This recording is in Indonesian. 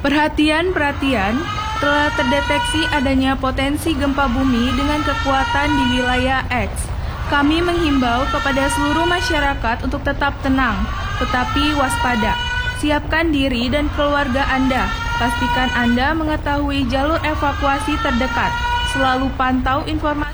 Perhatian, telah terdeteksi adanya potensi gempa bumi dengan kekuatan di wilayah X. Kami menghimbau kepada seluruh masyarakat untuk tetap tenang, tetapi waspada. Siapkan diri dan keluarga Anda. Pastikan Anda mengetahui jalur evakuasi terdekat. Selalu pantau informasi